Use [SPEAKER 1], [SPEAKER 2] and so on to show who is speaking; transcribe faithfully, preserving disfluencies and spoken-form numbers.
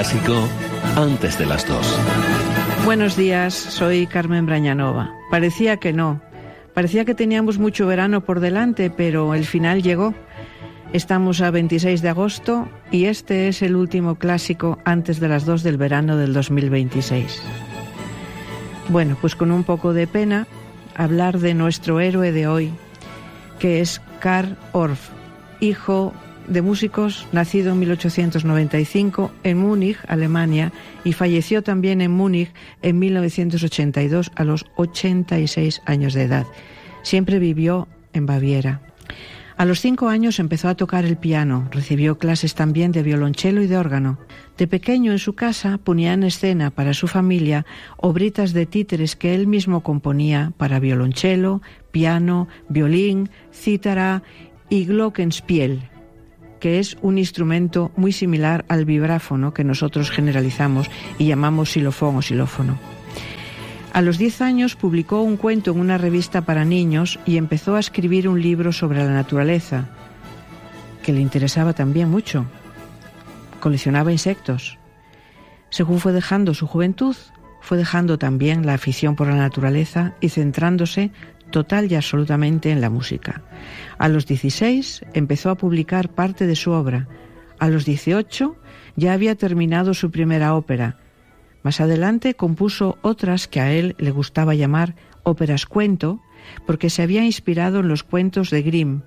[SPEAKER 1] clásico antes de las dos.
[SPEAKER 2] Buenos días, soy Carmen Brañanova. Parecía que no, parecía que teníamos mucho verano por delante, pero el final llegó. Estamos a veintiséis de agosto y este es el último clásico antes de las dos del verano del dos mil veintiséis. Bueno, pues con un poco de pena, hablar de nuestro héroe de hoy, que es Carl Orff, hijo de músicos, nacido en mil ochocientos noventa y cinco en Múnich, Alemania, y falleció también en Múnich en mil novecientos ochenta y dos a los ochenta y seis años de edad. Siempre vivió en Baviera. A los cinco años empezó a tocar el piano, recibió clases también de violonchelo y de órgano. De pequeño en su casa ponía en escena para su familia obritas de títeres que él mismo componía para violonchelo, piano, violín, cítara y glockenspiel, que es un instrumento muy similar al vibráfono que nosotros generalizamos y llamamos xilofón o xilófono. A los diez años publicó un cuento en una revista para niños y empezó a escribir un libro sobre la naturaleza, que le interesaba también mucho. Coleccionaba insectos. Según fue dejando su juventud, fue dejando también la afición por la naturaleza y centrándose total y absolutamente en la música. A los dieciséis empezó a publicar parte de su obra. A los dieciocho ya había terminado su primera ópera. Más adelante compuso otras que a él le gustaba llamar óperas cuento, porque se había inspirado en los cuentos de Grimm,